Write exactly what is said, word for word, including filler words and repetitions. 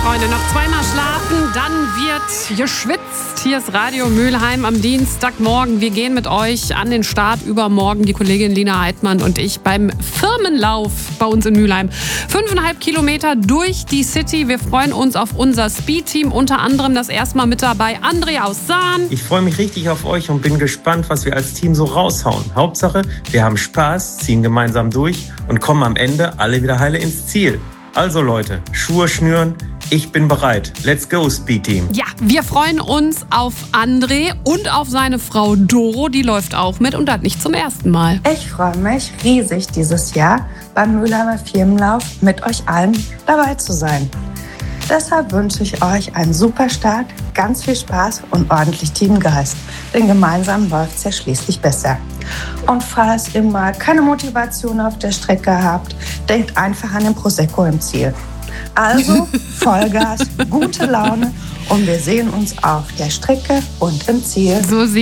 Freunde, noch zweimal schlafen, dann wird geschwitzt. Hier ist Radio Mülheim am Dienstagmorgen. Wir gehen mit euch an den Start übermorgen, die Kollegin Lina Heidmann und ich, beim Firmenlauf bei uns in Mülheim. Fünfeinhalb Kilometer durch die City. Wir freuen uns auf unser Speed-Team, unter anderem das erste Mal mit dabei André aus Sahn. Ich freue mich richtig auf euch und bin gespannt, was wir als Team so raushauen. Hauptsache, wir haben Spaß, ziehen gemeinsam durch und kommen am Ende alle wieder heile ins Ziel. Also Leute, Schuhe schnüren, ich bin bereit. Let's go, Speed Team. Ja, wir freuen uns auf André und auf seine Frau Doro. Die läuft auch mit und das nicht zum ersten Mal. Ich freue mich riesig, dieses Jahr beim Mülheimer Firmenlauf mit euch allen dabei zu sein. Deshalb wünsche ich euch einen super Start, ganz viel Spaß und ordentlich Teamgeist. Denn gemeinsam läuft es ja schließlich besser. Und falls ihr mal keine Motivation auf der Strecke habt, denkt einfach an den Prosecco im Ziel. Also Vollgas, gute Laune und wir sehen uns auf der Strecke und im Ziel. So